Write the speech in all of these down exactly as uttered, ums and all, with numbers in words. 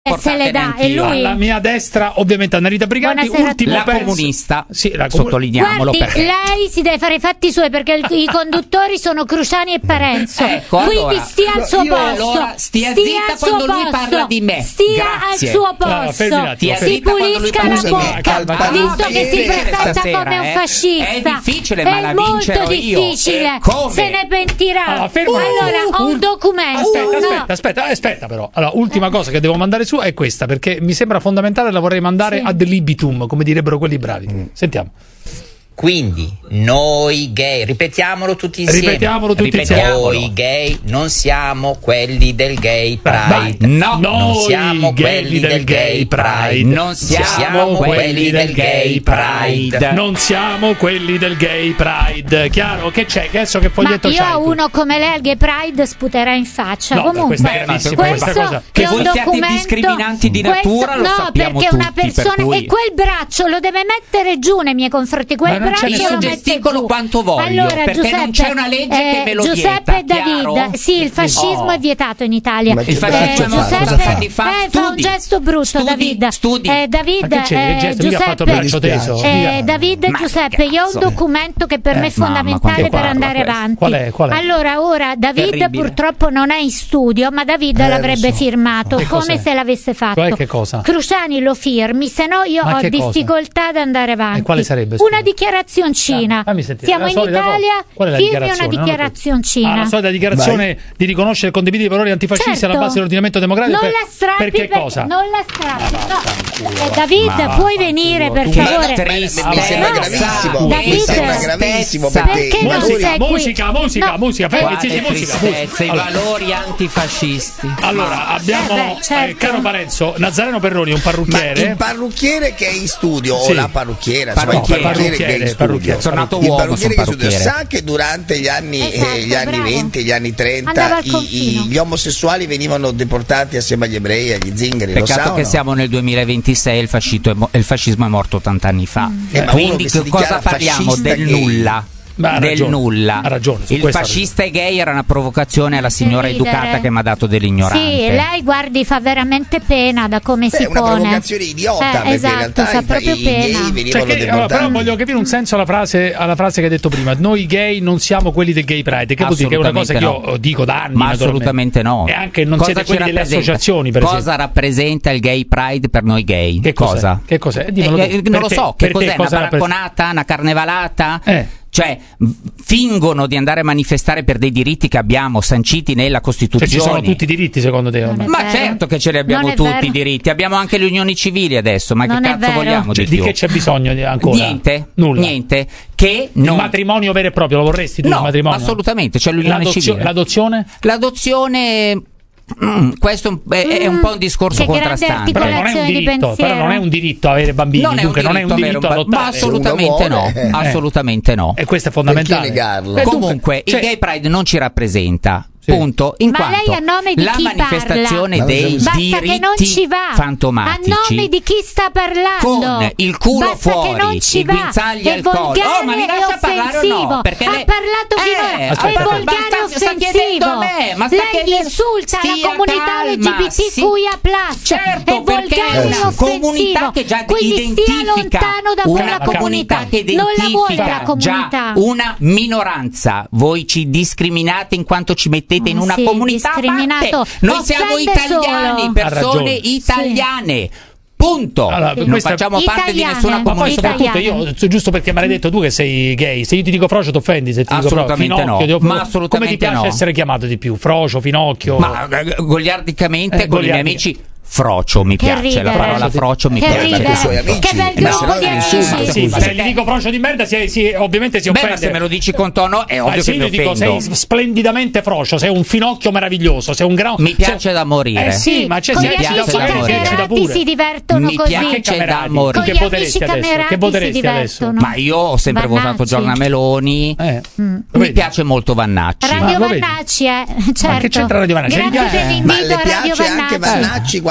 se le dà, e lui alla mia destra ovviamente Annarita Briganti, ultimo la pezzo. comunista, sì, la comun- sottolineiamolo. Guardi, perché lei si deve fare i fatti suoi perché il, i conduttori sono Cruciani e Parenzo. Ecco, quindi allora, stia al suo io posto. allora stia stia zitta al suo quando lui posto. parla di me. Stia Grazie. al suo Allora, posto. fermi un attimo, Stia si zitta quando lui pulisca parla la di me. bocca, Calma, visto che si bene presenta stasera, come un eh. fascista. È difficile, È ma la molto vincerò io. difficile. E come? Se ne pentirà. Allora, fermo un allora attimo. ho un documento. Aspetta, no. aspetta, aspetta, aspetta però. Allora, ultima cosa che devo mandare su è questa, perché mi sembra fondamentale, la vorrei mandare Sì. ad libitum, come direbbero quelli bravi. Mm. Sentiamo. Quindi noi gay, ripetiamolo tutti insieme. Ripetiamolo tutti Ripetiamolo. insieme. Noi gay non siamo quelli del gay Vai. pride. No, non Noi siamo gay quelli del gay pride. non siamo quelli del gay pride. Non siamo quelli del gay pride. Chiaro? Che c'è? Che adesso che Ma foglietto io c'hai a tu? uno come lei al Gay Pride sputerà in faccia. No, Comunque, questa è gravissima, questo questa cosa. che Che è un voi siate documento, discriminanti di questo- natura, lo no, sappiamo perché una tutti, per persona cui- e quel braccio lo deve mettere giù nei miei confronti. Quel Ma non c'è braccio nessun lo mette gesticolo giù. quanto voglio, allora, perché Giuseppe, non c'è una legge che me lo Giuseppe e vieta, David, chiaro? sì, il fascismo Oh. è vietato in Italia. Ma che Il fascismo Eh, fa? Cosa Giuseppe fa? eh, Fa fa un studi. gesto brutto, Studi, David. studi. Eh, David, Ma che c'è? Che eh, gesto? Mica ha fatto il braccio teso. Giuseppe, Mica- eh, David e Ma Giuseppe, io ho un cazzo. documento che per Eh, me è mamma, fondamentale quanto per parla andare questo. avanti. Qual è? Qual è? Allora, ora David Terribile. purtroppo non è in studio, ma David Eh, l'avrebbe lo so. firmato Che come cos'è? se l'avesse fatto. Cioè, che cosa? Cruciani lo firmi, se no io Ma ho che cosa? difficoltà ad andare avanti. E quale sarebbe, Una scusa? dichiarazioncina. Fammi sentire. Siamo La in solita Italia, cosa. Qual è la firmi una dichiarazione? Non ho capito. dichiarazioncina. Ah, la solita dichiarazione di riconoscere e condividere i valori antifascisti Certo. alla base dell'ordinamento democratico. Non per, la strappi per che perché- cosa? Non la strappi. No. Eh, David, Ma puoi venire per tu- favore? Ma- ma- mi sembra No. gravissimo. David, Mi sembra gravissimo Perché perché non Musica, sei qui? musica, musica, No. musica, fermi, Quale sì, sì, musica, tristezza, musica. i Allora, valori antifascisti. allora, abbiamo, Eh beh, certo. eh, caro Parenzo, Nazareno Perroni, un Ma parrucchiere. il parrucchiere che è in studio Sì. o la parrucchiera, insomma, il Parrucchiere, parrucchiere che è in parrucchiere, studio, parrucchiere. Sono nato il uomo, parrucchiere sono che è in studio parrucchiere. sa che durante gli anni, Esatto, eh, gli anni bravo. venti, gli anni trenta Andava al i- confino. i- gli omosessuali venivano deportati assieme agli ebrei, agli zingari, lo sa Peccato o che no? siamo nel duemilaventisei e il, fascito è mo- il fascismo è morto ottanta anni fa. Eh, ma uno Quindi che si che cosa dichiara parliamo? fascista Del gay. nulla. Ma ha del ragione, nulla. ha ragione, su Il questo ha fascista e gay era una provocazione alla signora ridere. educata che mi ha dato dell'ignorante. Sì, lei guardi fa veramente pena da come Beh, si è una pone. provocazione idiota, Eh, perché in esatto, realtà fa i, proprio i gay pena. venivano Cioè che- allora, deportati. però voglio capire un senso alla frase, alla frase che hai detto prima. Noi gay non siamo quelli del gay pride. Che vuol dire? Che è una cosa che Assolutamente io dico da anni. Ma naturalmente. assolutamente no. E anche non Cosa siete ci quelli delle rappresenta? associazioni, per Cosa esempio. rappresenta il gay pride per noi gay? Che cos'è? Cosa? Che cos'è? Dimmelo Eh, tu. eh, Per non lo te- so, per che te cos'è? Una cosa rappresenta? baracconata? Una carnevalata? Eh. Cioè, v- fingono di andare a manifestare per dei diritti che abbiamo sanciti nella Cioè, Costituzione. ci sono tutti i diritti secondo te? Non è Ma vero. certo che ce li abbiamo Non è tutti vero. i diritti, abbiamo anche le unioni civili adesso, ma Non che è cazzo vero. vogliamo Cioè, di di più? che c'è bisogno di- ancora? Niente, Nulla. niente, che Il non... matrimonio vero e proprio lo vorresti tu? il No, matrimonio? assolutamente, c'è l'unione L'adozio- civile. L'adozione? L'adozione... mm, questo è, è un po' un discorso Che grande contrastante. Però non è un Articolazione di diritto, pensiero. però non è un diritto avere bambini, Non è un dunque non è un diritto diritto avere un ba- adottare. ma assolutamente Se uno no, vuole. assolutamente no. E questo è fondamentale. Perché negarlo? Eh, dunque, Comunque cioè, il gay pride non ci rappresenta. Sì. Punto. In Ma quanto lei a nome di la chi manifestazione parla? dei Basta Basta che non diritti ci va. fantomatici A nome di chi sta parlando? con il culo Basta fuori, che non ci i va. guinzagli È al collo. volgare Oh, ma mi lascia e parlare o offensivo. no? Perché ha lei- parlato Eh, finora. aspetta, È volgare e basta- sta chiedendo offensivo. a me, ma sta Lei chiedendo- insulta la stia comunità calma, LGBTQIA plus. Certo, è perché volgare è e una offensivo. comunità che già Quindi stia identifica lontano da una quella comunità comunità. che Non la vuole la identifica comunità. già una minoranza. Voi ci discriminate in quanto ci mettete in Ah, una sì, comunità a parte. discriminato. Noi siamo Offende italiani, solo. Ha persone ragione. italiane. Punto. Allora, non questa- facciamo parte di Italiane. nessuna Ma poi comunità. soprattutto io, giusto perché mi hai detto tu che sei gay, se io ti dico Frocio ti offendi, se ti dico Frocio, Assolutamente Finocchio, no, ti ma come assolutamente ti piace no. essere chiamato di più? Frocio, Finocchio? Ma eh, goliardicamente Eh, con i miei goliardica. amici Frocio mi Che piace, ridere. la parola frocio mi Che piace. ridere. ridere. i suoi amici. Che bel Ma se gruppo no di è un insulto. amici. Sì, ma Perché- se gli dico Frocio di merda si, si- ovviamente si Beh, offende. ma se me lo dici con tono è Ma ovvio sì, che mi io dico offendo. sei splendidamente Frocio, sei un Finocchio meraviglioso, sei un gran... Mi piace da morire. Eh sì, ma c'è con si gli piace amici da eccita, morire. eccita camerati pure. si divertono Mi così. piace Che da camerati? morire. Tu Con che gli voteresti amici adesso? Che camerati si voteresti adesso? divertono. Ma io ho sempre Vannacci. votato Giorgia Meloni. Eh, lo Mi vedi? piace molto Vannacci. Radio Ma lo vedi? Vannacci, eh, certo. che c'entra Radio Vannacci? Grazie Eh, dell'invito Ma le a Radio piace anche Vannacci. Vannacci quando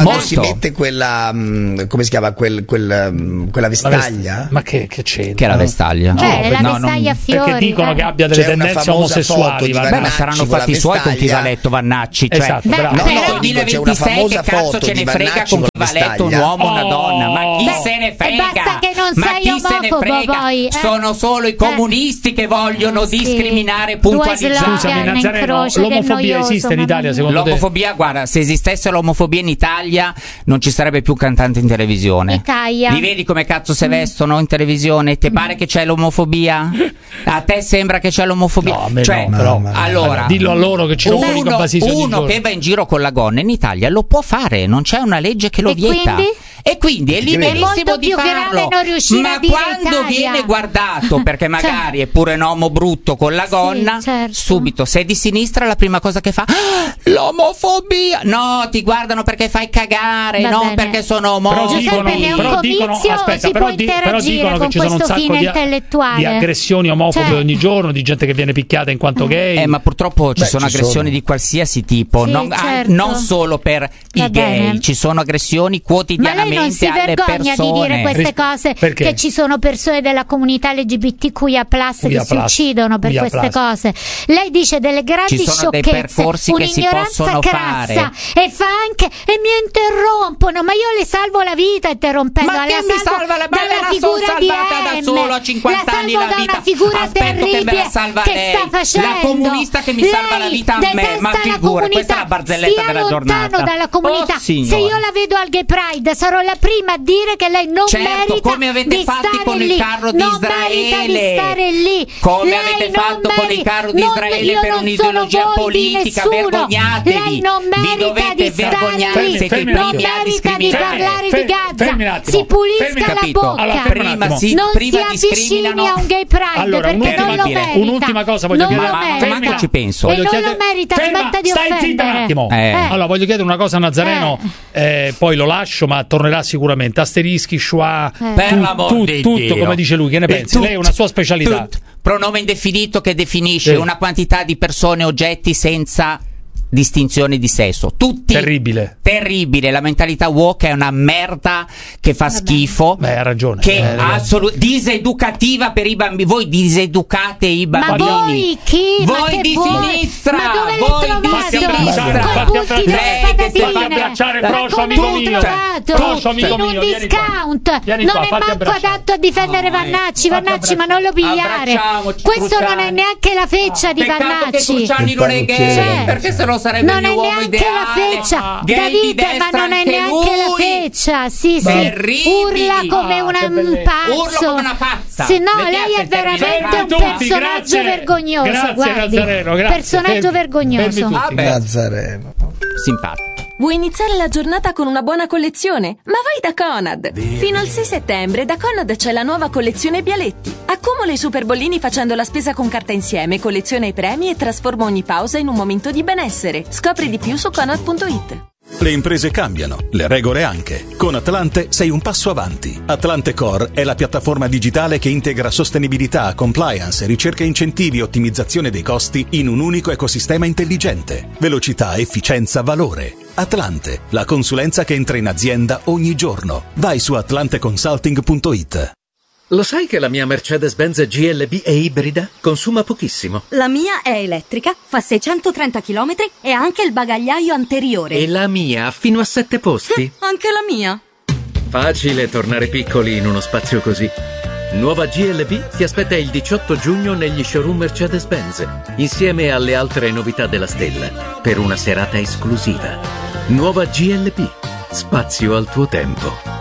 quando si mette quella mh, come si chiama quel, quel, mh, quella vestaglia vest- ma che, che c'entra? Che è la vestaglia? Cioè, no, la no, vestaglia a fiori. Perché dicono eh. che abbia delle C'è una tendenze famosa omosessuali. foto di va- Beh, Vannacci ma saranno con la fatti suoi con chi va a vestaglia. letto Vannacci. Cioè, Esatto, Beh, bravo. No, però- no, nel dico, c'è una duemilaventisei famosa che cazzo foto ce di ne frega Vannacci con con chi va a la letto un vestaglia. uomo o una Oh. donna? Ma chi Beh, se ne e frega? basta che non Ma sei chi se ne omofobo, frega? poi, eh. Sono solo i comunisti che vogliono Sì. discriminare, Due puntualizzare. slogan Scusami, in Nazareno, croce, che l'omofobia noioso, esiste in mamma Italia, mia. secondo te? L'omofobia, guarda, se esistesse l'omofobia in Italia non ci sarebbe più cantante in televisione. Italia. Li vedi come cazzo se vestono in televisione? Ti pare che c'è l'omofobia? A te sembra che c'è l'omofobia? No, a me cioè, no, però. no, allora, dillo a loro che ci rompono i uno, basisi ogni uno giorno. che va in giro con la gonna in Italia lo può fare, non c'è una legge che lo E vieta. quindi? E quindi è liberissimo molto di più grave farlo. non riuscire Ma a dire quando Italia. viene guardato, perché magari Cioè. è pure un uomo brutto con la Sì, gonna, certo. subito, se è di sinistra la prima cosa che fa, "Ah, l'omofobia". No, ti guardano perché fai cagare, Va non bene. perché sono Però omofobi. dicono, Giuseppe, ne è un però dicono, comizio o aspetta, si però, può di- però interagire dicono che con ci sono un questo sacco fine di, intellettuale? di aggressioni omofobe Cioè. ogni giorno, di gente che viene picchiata in quanto gay. Eh, ma purtroppo ci Beh, sono ci aggressioni sono. di qualsiasi tipo, Sì, non, ah, certo. non solo per Va i gay, bene. ci sono aggressioni Ma lei quotidianamente non si alle vergogna persone. di dire queste Ris- cose? perché? Che ci sono persone della comunità L G B T Q I A plus, che Q I A si plus. uccidono per Q I A queste plus. cose. Lei dice delle grandi Ci sono dei sciocchezze, percorsi che si un'ignoranza possono crassa, fare. e fa anche e mi interrompono, ma io le salvo la vita interrompendo. Ma la chi mi salvo salva la- ma dalla me la figura son di salvata da M. solo a cinquanta la anni salvo la da vita. una figura Aspetto che me terribile la salva che lei. sta facendo. La comunista che mi salva la Lei vita a me, detesta ma la figura, comunità. questa è la barzelletta Stia della lontano giornata. dalla comunità. Oh, signora. Se io la vedo al Gay Pride sarò la prima a dire che lei non Certo, merita come avete di fatti stare con il lì. carro di non merita di Israele. stare lì. Come Lei avete non fatto con il merita- carro di non- Israele io per non un'ideologia sono voi di politica, nessuno. vergognatevi. Lei non Vi merita dovete di stare vergognare, lì. siete i Fermi un non primi a merita di discriminare. parlare Fermi- di Gaza. fermi un attimo. Si pulisca Fermi- la Capito? bocca. Allora, fermi un Prima attimo. si, non prima si avvicini discriminano. a un Gay Pride, Allora, perché un'ultima- non lo merita. un'ultima cosa voglio non chiedere. lo Ma- ma merita. manco ci penso. E Voglio non chiedere- lo merita, Ferma, smetta di stai zitta un offendere. attimo. Eh. Allora, voglio chiedere una cosa a Nazareno, eh, poi lo lascio, ma tornerà sicuramente. Asterischi, schwa, Eh. Per tu- l'amor tu- di tutto Dio. come dice lui. Che ne E pensi? tut- Lei è una sua specialità. tut- Pronome indefinito che definisce Sì. una quantità di persone, oggetti senza distinzione di sesso. Tutti. Terribile. Terribile. La mentalità woke è una merda che fa schifo. Beh, ha ragione. Che Eh, assolut- diseducativa per i bambini. Voi diseducate i Ma bambini. voi chi? Ma Voi che di voi? sinistra. Ma dove voi l'hai di trovato? sinistra. Coi Fatti punti delle Lei che patatine. si fa abbracciare, Ma Procio, come amico l'hai mio. trovato? Procio, amico in un mio, vieni qua. discount. Vieni non qua, è fatti manco abbracciare. adatto a difendere Vannacci. Fatti Vannacci, ma non lo pigliare. Abbracciamoci, Questo non è Cruciani. neanche la feccia di Peccato che Vannacci. Cruciani non è gay, Cioè, perché se no sarebbe non il è mio uomo neanche ideale. la feccia, Gay di Davide, ma destra non è anche neanche la lui. feccia. Sì, sì. Terribili. Urla come Ah, una, che un bellezza. pazzo. Urlo come una pazza. Sì, no, Le lei piace è il termine veramente un Fermi tutti, personaggio grazie. vergognoso. Grazie, Guardi, Nazareno, grazie. personaggio Fermi- vergognoso. fermi tutti. Vabbè, Nazareno. simpatico. Vuoi iniziare la giornata con una buona collezione? Ma vai da Conad! Fino al sei settembre da Conad c'è la nuova collezione Bialetti. Accumula i super bollini facendo la spesa con carta insieme, colleziona i premi e trasforma ogni pausa in un momento di benessere. Scopri di più su conad punto it. Le imprese cambiano, le regole anche. Con Atlante sei un passo avanti. Atlante Core è la piattaforma digitale che integra sostenibilità, compliance, ricerca e incentivi e ottimizzazione dei costi in un unico ecosistema intelligente. Velocità, efficienza, valore. Atlante, la consulenza che entra in azienda ogni giorno. Vai su atlante consulting punto it. Lo sai che la mia Mercedes-Benz G L B è ibrida? Consuma pochissimo. La mia è elettrica, fa seicentotrenta chilometri e ha anche il bagagliaio anteriore. E la mia ha fino a sette posti. Anche la mia. Facile tornare piccoli in uno spazio così. Nuova G L B ti aspetta il diciotto giugno negli showroom Mercedes-Benz, insieme alle altre novità della stella, per una serata esclusiva. Nuova G L B. Spazio al tuo tempo.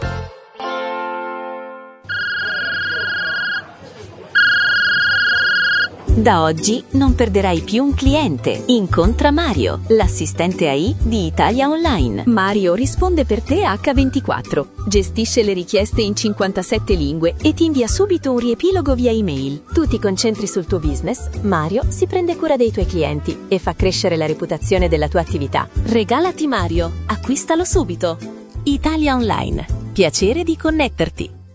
Da oggi non perderai più un cliente. Incontra Mario, l'assistente A I di Italia Online. Mario risponde per te acca ventiquattro, gestisce le richieste in cinquantasette lingue e ti invia subito un riepilogo via email. Tu ti concentri sul tuo business, Mario si prende cura dei tuoi clienti e fa crescere la reputazione della tua attività. Regalati Mario, acquistalo subito. Italia Online, piacere di connetterti.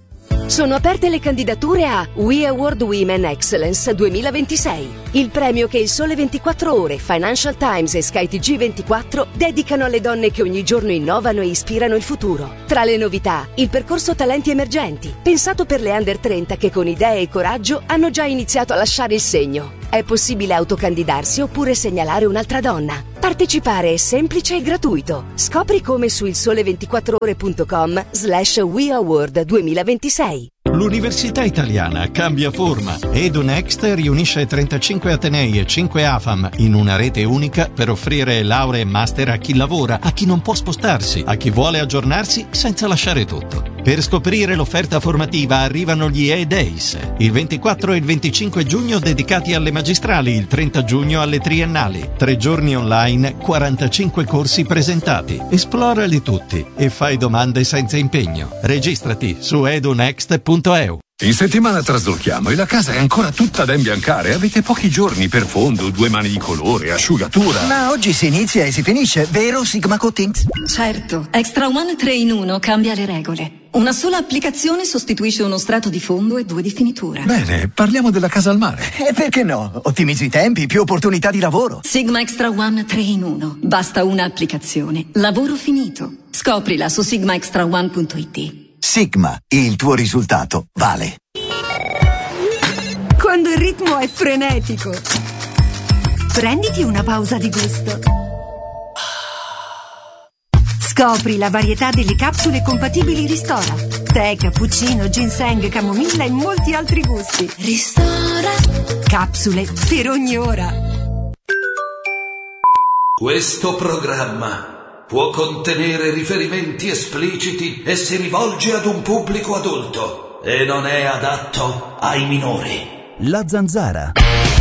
Sono aperte le candidature a We Award Women Excellence duemilaventisei, il premio che il Sole ventiquattro Ore, Financial Times e Sky T G ventiquattro dedicano alle donne che ogni giorno innovano e ispirano il futuro. Tra le novità, il percorso Talenti Emergenti, pensato per le under trenta che con idee e coraggio hanno già iniziato a lasciare il segno. È possibile autocandidarsi oppure segnalare un'altra donna. Partecipare è semplice e gratuito. Scopri come su il sole ventiquattro ore punto com slash We Award duemilaventisei. L'Università Italiana cambia forma. EduNext riunisce trentacinque atenei e cinque A F A M in una rete unica per offrire lauree e master a chi lavora, a chi non può spostarsi, a chi vuole aggiornarsi senza lasciare tutto. Per scoprire l'offerta formativa arrivano gli E-Days, il ventiquattro e il venticinque giugno dedicati alle magistrali, il trenta giugno alle triennali. Tre giorni online, quarantacinque corsi presentati. Esplorali tutti e fai domande senza impegno. Registrati su edunext punto e u. In settimana traslochiamo e la casa è ancora tutta da imbiancare. Avete pochi giorni per fondo, due mani di colore, asciugatura. Ma oggi si inizia e si finisce, vero Sigma Coatings? Certo, Extra One tre in uno cambia le regole. Una sola applicazione sostituisce uno strato di fondo e due di finitura. Bene, parliamo della casa al mare. E perché no? Ottimizzi i tempi, più opportunità di lavoro. Sigma Extra One tre in uno. Basta una applicazione. Lavoro finito. Scoprila su sigma extra one punto it. Sigma, il tuo risultato vale. Quando il ritmo è frenetico, prenditi una pausa di gusto. Scopri la varietà delle capsule compatibili Ristora. Tè, cappuccino, ginseng, camomilla e molti altri gusti. Ristora. Capsule per ogni ora. Questo programma può contenere riferimenti espliciti e si rivolge ad un pubblico adulto e non è adatto ai minori. La Zanzara.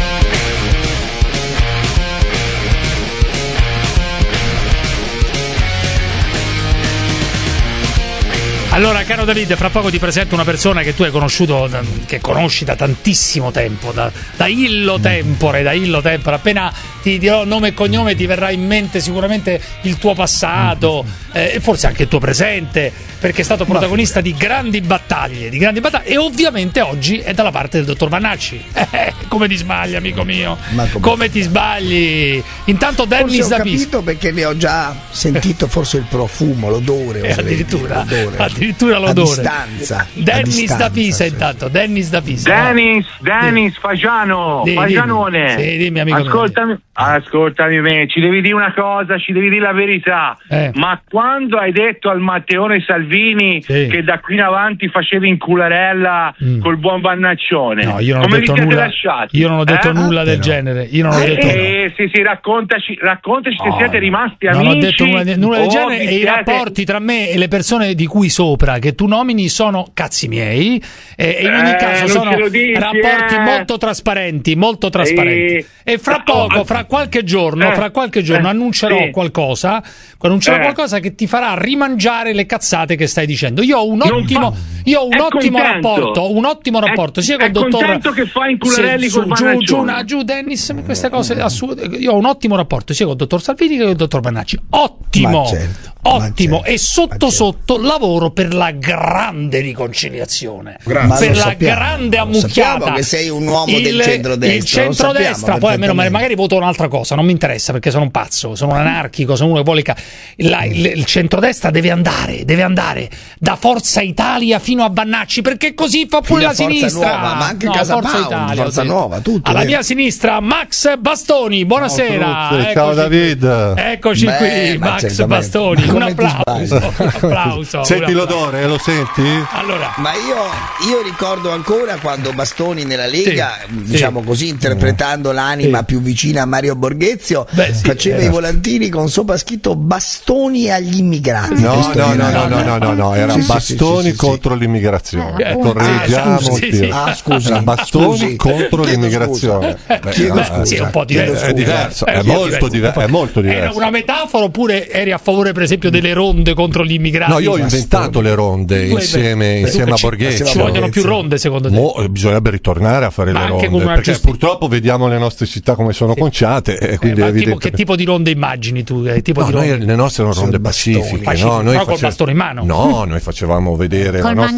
Allora, caro Davide, fra poco ti presento una persona che tu hai conosciuto, che conosci da tantissimo tempo, da, da illo tempore, da illo tempore. Appena ti dirò nome e cognome ti verrà in mente sicuramente il tuo passato eh, e forse anche il tuo presente, perché è stato protagonista di grandi battaglie, di grandi battaglie, e ovviamente oggi è dalla parte del dottor Vannacci. Eh, come ti sbagli, amico mio? Ma come... come ti sbagli? Intanto Dennis da Pisa. Ho capito perché ne ho già sentito forse il profumo, l'odore. Eh, addirittura, l'odore. addirittura l'odore. A distanza. Dennis da Pisa, intanto. Dennis da Pisa. Dennis, Dennis, sì. Fagiano, Dì, Fagianone. Dimmi. Sì, dimmi, amico ascoltami, mio. ascoltami me, ci devi dire una cosa, ci devi dire la verità. Eh. Ma quando hai detto al Matteone Salvini sì. che da qui in avanti facevi in cularella mm. col buon Vannaccione, no, io non come ho detto vi siete nulla. lasciati? Io non ho detto eh? nulla del genere. Io non ho eh, detto eh, sì, sì, raccontaci, raccontaci se oh, siete rimasti non amici. Non ho detto nulla, nulla del oh, genere, e siete... i rapporti tra me e le persone di cui sopra che tu nomini sono cazzi miei, e in ogni eh, caso sono dici, rapporti eh. molto trasparenti, molto trasparenti. E, e fra poco, fra qualche giorno, eh. fra qualche giorno eh. annuncerò sì. qualcosa, annuncerò eh. qualcosa che ti farà rimangiare le cazzate che stai dicendo. Io ho un Non ottimo, fa... io ho un è ottimo contento. rapporto, un ottimo rapporto è, sia col è dottor contento che fa in cularelli sì, col giù, Vannaccione. giù, una, giù Dennis, queste cose assurde. Io ho un ottimo rapporto sia col dottor Salvini che col dottor Vannacci. Ottimo. Ma certo. Ottimo, certo, e sotto sotto lavoro per la grande riconciliazione, Grande. per la sappiamo, grande ammucchiata. Sappiamo che sei un uomo il, del centrodestra. Il centrodestra, poi almeno magari voto un'altra cosa, non mi interessa perché sono un pazzo, sono un anarchico, sono uno che vuole. Ca- la, il, il centrodestra deve andare, deve andare da Forza Italia fino a Vannacci, perché così fa pure la sinistra. Nuova, ma anche no, Casa Forza Pound, Italia, Forza Nuova, tutto. Alla vero. mia sinistra Max Bastoni, buonasera. Ciao, ciao David. Eccoci Beh, qui, Max certamente. Bastoni, un applauso. Un applauso. Senti un l'odore, lo senti? Allora, ma io, io ricordo ancora quando Bastoni nella Lega, sì, diciamo sì. così, interpretando l'anima sì. più vicina a Mario Borghezio, Beh, sì, faceva era. i volantini con sopra scritto Bastoni agli immigrati. No, no, no, no, no, no, no, no, era sì, sì, Bastoni sì, sì, contro sì. l'immigrazione. Eh, Correggiamo ah, scusi, il sì, tiro. Ah, scusi. Era Bastoni Scusi. contro Chiedo l'immigrazione. scusa. Beh, Chiedo no, scusa. sì, è un po' Chiedo diverso. È diverso, Eh, è è molto diverso. diverso, è molto Era diverso. una metafora oppure eri a favore per esempio delle ronde contro gli immigrati? No, io ho inventato le ronde insieme, Beh, insieme a ci- Borghezio. Ci vogliono più ronde secondo te? Mo, eh, bisognerebbe ritornare a fare Ma le anche con ronde una perché gesti- purtroppo vediamo le nostre città come sono conciate e Eh, quindi ma è tipo, evidente che tipo di ronde immagini tu? Che tipo no, di noi ronde? le nostre erano ronde bastoni. pacifiche, Pacifiche, no? Noi però col bastone in mano. No, noi facevamo vedere Col la nostra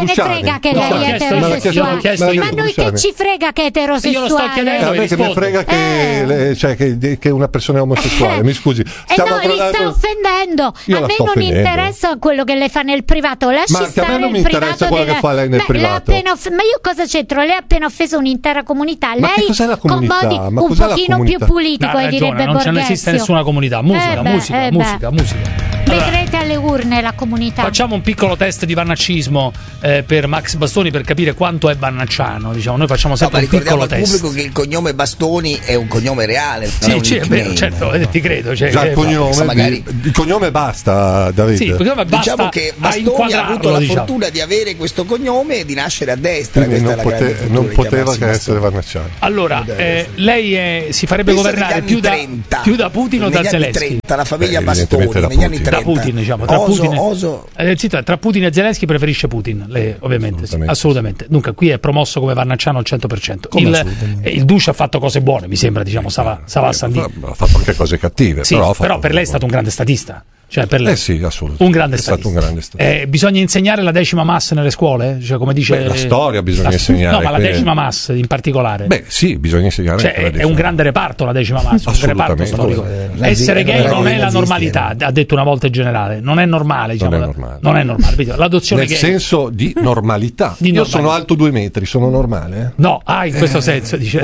ce ne frega che lei è eterosessuale? Ma noi che ci frega che è eterosessuale? Io lo sto chiedendo. A me che mi frega che, Eh. le- cioè, che, che una persona è omosessuale, mi scusi. Eh Stiamo no, li sta parlando- offendendo. Io A la me sto non offendendo. interessa quello che lei fa nel privato. Lasci Ma anche a me stare non il mi interessa privato quello che della- fa lei nel Beh, l'ha privato. appena off- Ma io cosa c'entro? Lei ha appena offeso un'intera comunità. Ma che Lei cos'è la con comunità? modi Ma un cos'è la pochino più comunità? puliti, No, ha poi ragione, direbbe non ce ne Borghezio. esiste nessuna comunità. Musica, Eh beh, musica, eh musica, beh. musica. vedrete alle urne la comunità. Facciamo un piccolo test di vannaccismo eh, per Max Bastoni per capire quanto è vannacciano. Diciamo, noi facciamo sempre no, un piccolo al test. pubblico che il cognome Bastoni è un cognome reale. Sì, sì, è vero, certo, eh, ti credo. Cioè, Già il cognome, magari... il cognome basta, Davide. Sì, il cognome basta. Diciamo che Bastoni ha avuto la diciamo. fortuna di avere questo cognome e di nascere a destra. Quindi non, è la pote- non poteva che essere vannacciano. Allora, eh, lei è, si farebbe Penso governare più da, più da Putin o da Zelensky? trenta, la famiglia Beh, Bastoni da negli anni trenta. Da Putin, diciamo, tra oso, Putin, oso. Eh, zitto, tra Putin e Zelensky preferisce Putin, lei, ovviamente, assolutamente. Sì, assolutamente. Dunque, qui è promosso come vannacciano al cento per cento. Il, eh, il Duce ha fatto cose buone, mi sembra, diciamo, Sava, Sava ha Sandini. fatto anche cose cattive, sì, però, però per lei è stato un grande statista. Cioè per lei. Eh sì, assolutamente. Un grande è stato un grande statista. Eh, bisogna insegnare la decima mass nelle scuole? Cioè, come dice, Beh, la storia bisogna la, insegnare. No, ma la quindi... decima mass in particolare. Beh, sì, bisogna insegnare. Cioè, è, è un grande reparto la decima mass, un reparto storico. Eh, Essere gay non è la normalità, ha detto una volta il generale. Non è normale, diciamo. Non è normale. Non è normale. L'adozione Nel gay. senso di normalità. Di Io normalità. sono alto due metri, sono normale? Eh? No, ah, in questo senso, dice.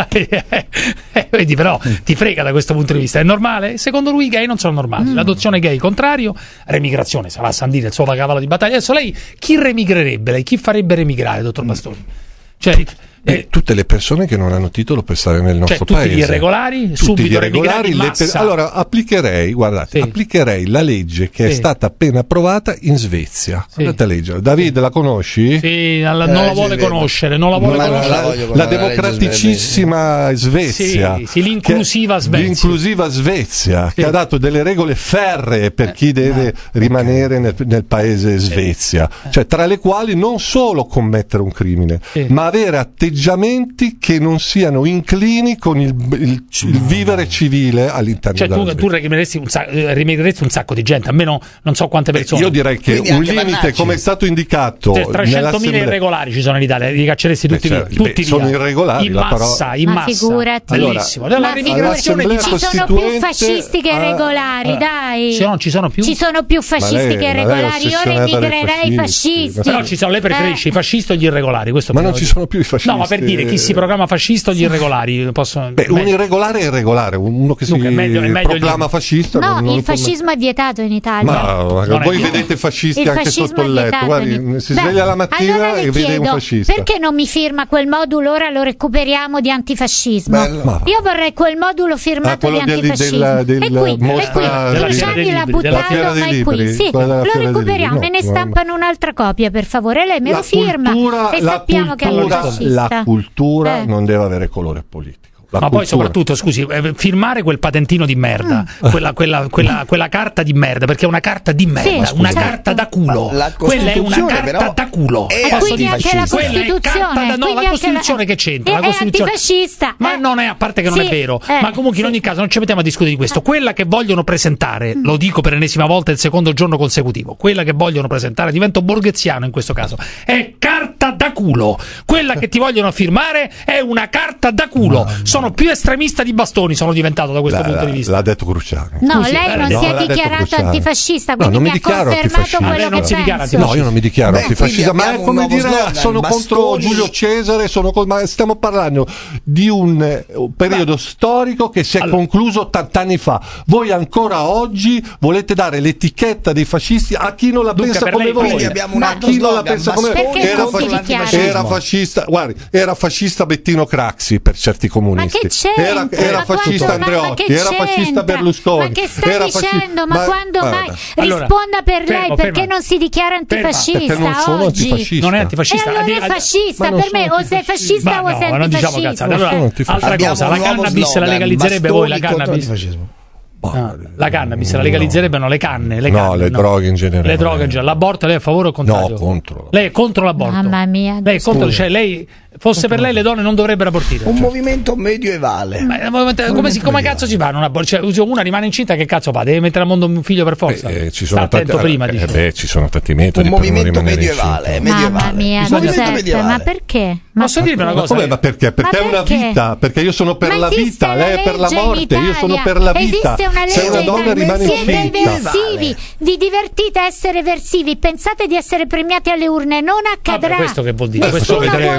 Vedi, però ti frega da questo punto di vista. È normale? Secondo lui i gay non sono normali. Mm. L'adozione gay, contrario, remigrazione, Sava Sandini, il suo cavallo di battaglia. Adesso lei chi remigrerebbe? Lei chi farebbe remigrare, dottor Bastoni? Cioè, Eh, tutte le persone che non hanno titolo per stare nel nostro cioè, tutti paese, gli irregolari, tutti subito gli irregolari, in le massa. per- allora applicherei, guardate, Sì. applicherei la legge che Sì. è stata appena approvata in Svezia. Sì. Andate a leggere. Davide, la conosci? Sì, alla- non la vuole conoscere, non la vuole Non la- conoscere. la- la, la democraticissima Svezia, Sì, sì, l'inclusiva che- Svezia. l'inclusiva Svezia, Sì. che ha dato delle regole ferree per chi deve rimanere nel, nel paese Svezia, cioè tra le quali non solo commettere un crimine, Sì. ma avere atteggiamenti che non siano inclini con il, il- il vivere civile all'interno Cioè, della tu, Svezia. tu remigreresti un, sacco, eh, remigreresti un sacco di gente, almeno non so quante persone. Io direi che Quindi un anche limite, Vannacci. come è stato indicato Cioè, trecentomila nell'assemblea- irregolari ci sono in Italia, li cacceresti tutti Beh, via, certo, tutti beh, sono via. irregolari, in la massa, parola- in Ma massa. figurati. Bellissimo. Allora, la Ma remigrazione all'Assemblea di ci sono più Costituente- fascisti che ah, regolari, ah, dai. sì, non ci sono più? Ci sono più fascisti Ma lei- che ma lei è regolari. Io ossessionata dai remigrerei i fascisti. fascisti. Però ci sono, lei preferisce Eh. i fascisti o gli irregolari? Questo Ma non però- ci sono più i fascisti. No, ma per dire chi si proclama fascista o gli irregolari possono. Beh, un irregolare è irregolare, uno che Dunque, si è meglio- è meglio proclama gli- fascista. No, non, non il può- fascismo è vietato in Italia. Ma Non è voi vero. vedete fascisti Il anche fascismo sotto il è letto. vietato Guardi, in- si Beh, sveglia la mattina allora le e vede chiedo, un fascista. perché non mi firma quel modulo? Ora lo recuperiamo di antifascismo. Bello. Ma- Io vorrei quel modulo firmato Ah, quello di del- antifascismo. del- del e qui, mostra- e qui della Cruciani Fiera dei l'ha Libri, della Fiera buttato, dei ma è qui. Libri, Sì, quella della lo Fiera dei recuperiamo Libri. e ne No, stampano un'altra copia, per favore. Lei me La lo firma cultura- e la sappiamo che è cultura- antifascista. La cultura Eh. non deve avere colore politico. La Ma poi cultura- soprattutto, scusi, eh, firmare quel patentino di merda, Mm. quella, quella, quella, quella carta di merda, perché è una carta di merda, Sì, una certo. carta da culo. La quella è una Costituzione, carta però, da culo. è E Posso quindi dire? anche la Quella è carta Costituzione. da- no, quindi la anche Costituzione che c'entra? La È Costituzione- antifascista. Ma eh. non è, a parte che non Sì, è vero, eh, ma comunque in sì. ogni caso non ci mettiamo a discutere di questo. Quella che vogliono presentare, lo dico per l'ennesima volta il secondo giorno consecutivo, quella che vogliono presentare, divento borgheziano in questo caso, è carta da culo. Quella che ti vogliono firmare è una carta da culo. Sono più estremista di Bastoni, sono diventato da questo La- punto di la- vista. L'ha detto Cruciani. No, Scusi, lei eh, non no, si è l'ha detto dichiarato Cruciani. antifascista, No, quindi non mi mi ha dichiaro confermato antifascista. quello Lei non che si dichiara penso. No, io non mi dichiaro Beh, antifascista, quindi ma è abbiamo come un nuovo dire slogan, sono contro Bastoni- Giulio Cesare, sono col- ma stiamo parlando di un eh, un periodo storico che si è Allora. concluso ottanta anni fa. Voi ancora oggi volete dare l'etichetta dei fascisti a chi non la Dunque, pensa per come lei voi. quindi abbiamo un Ma altro chi non la slogan, pensa come Bastoni voi? Perché Era, non si fasci- dichiara? era fascista, guardi, era fascista Bettino Craxi per certi comunisti. Ma che c'entra? Era, era Ma fascista quanto- ma- ma Andreotti, che era fascista c'entra? Berlusconi. Ma che sta era fasci- dicendo? Ma, quando guarda. mai? Allora, Risponda per fermo, lei, fermo. perché non si dichiara Ferma. antifascista Perché non sono oggi? antifascista. Non è E antifascista. allora Adi- è adi- fascista Ma non per me, sono o sei fascista Ma o sei no, ma non diciamo antifascista. cazzate. Allora, sono antifascista. altra cosa, la Abbiamo un nuovo cannabis la slogan, legalizzerebbe voi, la Bastoni contro cannabis. l'antifascismo. No, la cannabis la legalizzerebbero le canne, le No, canne, le droghe in generale. Le droghe in generale. L'aborto lei è a favore o contrario? No, contro. Lei è contro l'aborto. Mamma mia. Lei è contro, cioè lei fosse per lei le donne non dovrebbero abortire. Un Cioè. movimento medievale. Ma, ma- come, si, come cazzo si fa? a Non abor- cioè, una rimane incinta, che cazzo fa? Deve mettere al mondo un figlio per forza? Eh, ci Sta sono tanti, attento prima, eh, dice. beh, ci sono tanti metodi Un per non movimento rimanere medievale, incinta. Mamma medievale. mia, Il movimento Giuseppe, medievale. ma perché? Ma Posso dirvi una Ma cosa? come? Ma perché? Perché Ma è una perché? vita, perché io sono per Ma la esiste vita, lei è per la legge in morte, io sono Italia. per la vita. Esiste una legge Se una in donna Italia. rimane Siete incinta, eversivi, vi divertite a essere eversivi, pensate di essere premiati alle urne, non accadrà. Vabbè, questo che vuol dire? Nessuno Questo vuole vedremo, gli questo lo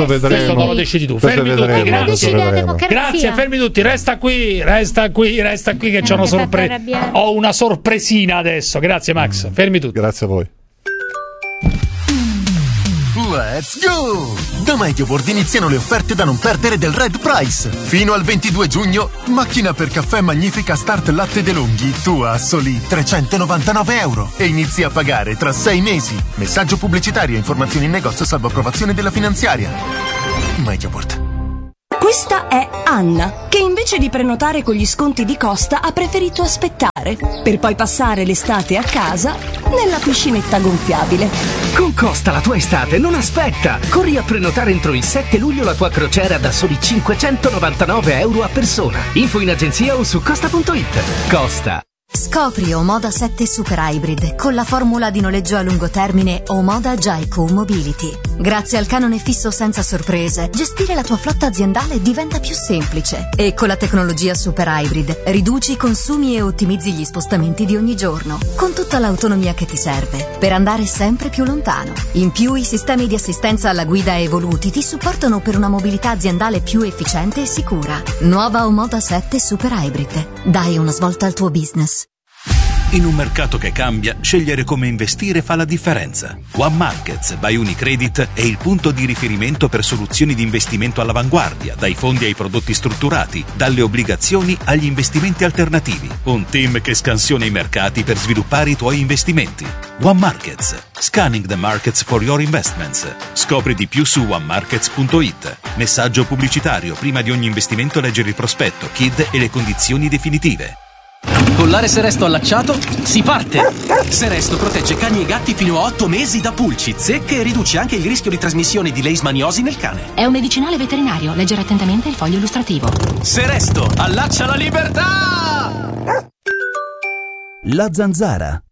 Questo vedremo. Questo non lo decidi tu. Questo Fermi tutti, vedremo, grazie. questo vedremo. Grazie, fermi tutti, resta qui, resta qui, resta qui che c'ho una sorpresa. Ho una sorpresina adesso. Grazie Max, fermi tutti. Grazie a voi. Let's go! Da MediaWorld iniziano le offerte da non perdere del Red Price. Fino al ventidue giugno, macchina per caffè Magnifica Start Latte De Longhi, tua a soli trecentonovantanove euro. E inizi a pagare tra sei mesi. Messaggio pubblicitario e informazioni in negozio salvo approvazione della finanziaria. MediaWorld. Questa è Anna, che invece di prenotare con gli sconti di Costa ha preferito aspettare, per poi passare l'estate a casa nella piscinetta gonfiabile. Con Costa la tua estate non aspetta! Corri a prenotare entro il sette luglio la tua crociera da soli cinquecentonovantanove euro a persona. Info in agenzia o su costa punto it. Costa. Scopri Omoda sette Super Hybrid con la formula di noleggio a lungo termine Omoda Jaico Mobility. Grazie al canone fisso senza sorprese, gestire la tua flotta aziendale diventa più semplice. E con la tecnologia Super Hybrid riduci i consumi e ottimizzi gli spostamenti di ogni giorno, con tutta l'autonomia che ti serve per andare sempre più lontano. In più, i sistemi di assistenza alla guida evoluti ti supportano per una mobilità aziendale più efficiente e sicura. Nuova Omoda sette Super Hybrid. Dai una svolta al tuo business. In un mercato che cambia, scegliere come investire fa la differenza. One Markets by Unicredit è il punto di riferimento per soluzioni di investimento all'avanguardia, dai fondi ai prodotti strutturati, dalle obbligazioni agli investimenti alternativi. Un team che scansiona i mercati per sviluppare i tuoi investimenti. One Markets. Scanning the markets for your investments. Scopri di più su one markets punto it. Messaggio pubblicitario. Prima di ogni investimento leggere il prospetto, K I D e le condizioni definitive. Collare Seresto allacciato, si parte! Seresto protegge cani e gatti fino a otto mesi da pulci, zecche e riduce anche il rischio di trasmissione di leishmaniosi nel cane. È un medicinale veterinario, leggere attentamente il foglio illustrativo. Seresto, allaccia la libertà! La Zanzara.